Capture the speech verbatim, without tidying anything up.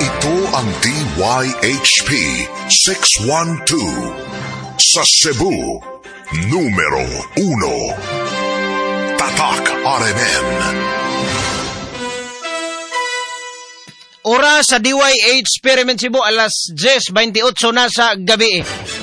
Ito ang D Y H P six one two sa Cebu, numero uno. Tatak R M N. Oras sa D Y H Experiment Cebu, alas diyes twenty-eight na sa gabi.